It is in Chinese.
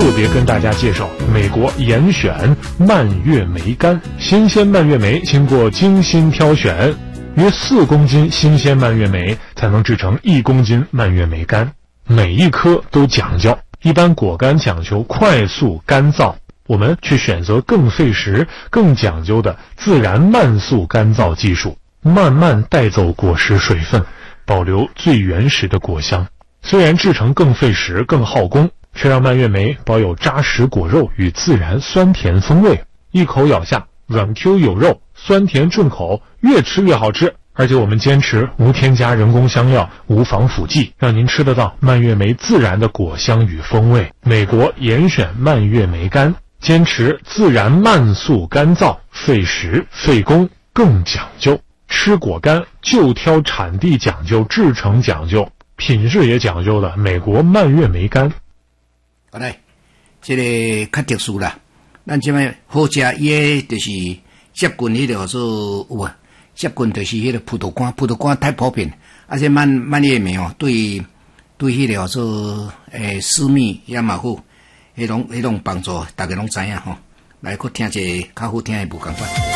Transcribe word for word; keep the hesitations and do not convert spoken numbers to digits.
特别跟大家介绍美国严选蔓越莓干。新鲜蔓越莓经过精心挑选，约四公斤新鲜蔓越莓才能制成一公斤蔓越莓干，每一颗都讲究。一般果干讲求快速干燥，我们却选择更费时、更讲究的自然慢速干燥技术，慢慢带走果实水分，保留最原始的果香。虽然制成更费时、更耗工，却让蔓越莓保有扎实果肉与自然酸甜风味。一口咬下，软 Q 有肉，酸甜顺口，越吃越好吃。而且我们坚持无添加人工香料、无防腐剂，让您吃得到蔓越莓自然的果香与风味。美国严选蔓越莓干，坚持自然慢速干燥，费时费工更讲究。吃果干就挑产地讲究、制成讲究、品质也讲究的美国蔓越莓干。 好来，这个较特殊啦，咱这摆好食伊个就是接近迄个说有啊，接近就是迄个葡萄干，葡萄干太普遍，而且蔓蔓越莓哦，对对迄个说诶私密也嘛好，迄种迄种帮助，大家拢知影吼。来，搁听一个较好听的无共款。